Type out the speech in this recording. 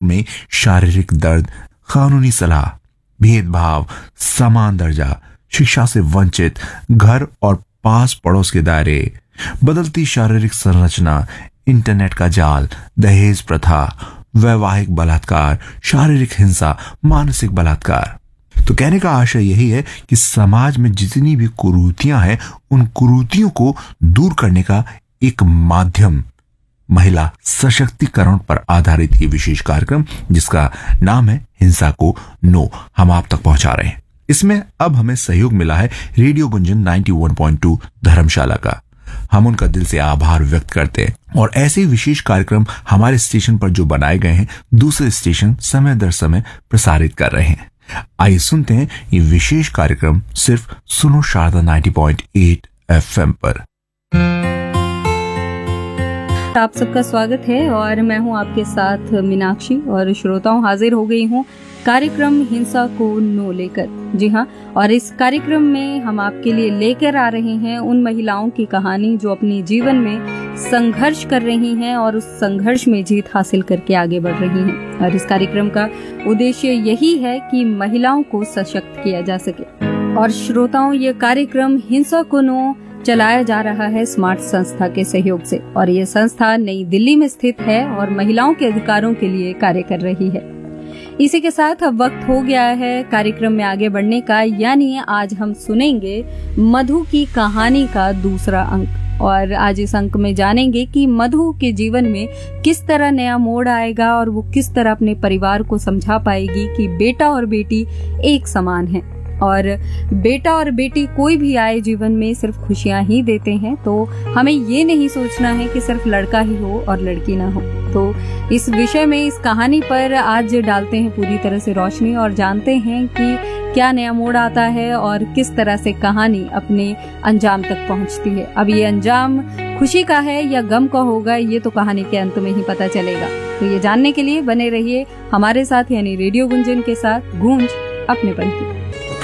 में शारीरिक दर्द, कानूनी सलाह, भेदभाव, समान दर्जा, शिक्षा से वंचित, घर और पास पड़ोस के दायरे, बदलती शारीरिक संरचना, इंटरनेट का जाल, दहेज प्रथा, वैवाहिक बलात्कार, शारीरिक हिंसा, मानसिक बलात्कार। तो कहने का आशय यही है कि समाज में जितनी भी कुरीतियां हैं, उन कुरीतियों को दूर करने का एक माध्यम महिला सशक्तिकरण पर आधारित ये विशेष कार्यक्रम, जिसका नाम है हिंसा को नो, हम आप तक पहुंचा रहे हैं। इसमें अब हमें सहयोग मिला है रेडियो गुंजन 91.2 धर्मशाला का। हम उनका दिल से आभार व्यक्त करते हैं और ऐसे विशेष कार्यक्रम हमारे स्टेशन पर जो बनाए गए हैं, दूसरे स्टेशन समय दर समय प्रसारित कर रहे हैं। आइए सुनते हैं ये विशेष कार्यक्रम सिर्फ सुनो शारदा 90.8 FM पर। आप सबका स्वागत है और मैं हूं आपके साथ मीनाक्षी और श्रोताओं हाजिर हो गई हूं कार्यक्रम हिंसा को नो लेकर। जी हाँ, और इस कार्यक्रम में हम आपके लिए लेकर आ रहे हैं उन महिलाओं की कहानी जो अपने जीवन में संघर्ष कर रही हैं और उस संघर्ष में जीत हासिल करके आगे बढ़ रही हैं। और इस कार्यक्रम का उद्देश्य यही है कि महिलाओं को सशक्त किया जा सके। और श्रोताओं, ये कार्यक्रम हिंसा को नो चलाया जा रहा है स्मार्ट संस्था के सहयोग से, और ये संस्था नई दिल्ली में स्थित है और महिलाओं के अधिकारों के लिए कार्य कर रही है। इसी के साथ अब वक्त हो गया है कार्यक्रम में आगे बढ़ने का, यानी आज हम सुनेंगे मधु की कहानी का दूसरा अंक। और आज इस अंक में जानेंगे कि मधु के जीवन में किस तरह नया मोड़ आएगा और वो किस तरह अपने परिवार को समझा पाएगी कि बेटा और बेटी एक समान हैं। और बेटा और बेटी कोई भी आए जीवन में सिर्फ खुशियां ही देते हैं, तो हमें ये नहीं सोचना है कि सिर्फ लड़का ही हो और लड़की ना हो। तो इस विषय में, इस कहानी पर आज डालते हैं पूरी तरह से रोशनी और जानते हैं कि क्या नया मोड़ आता है और किस तरह से कहानी अपने अंजाम तक पहुंचती है। अब ये अंजाम खुशी का है या गम का होगा, ये तो कहानी के अंत में ही पता चलेगा। तो ये जानने के लिए बने रहिए हमारे साथ, यानी रेडियो गुंजन के साथ। गूंज अपनेपन की।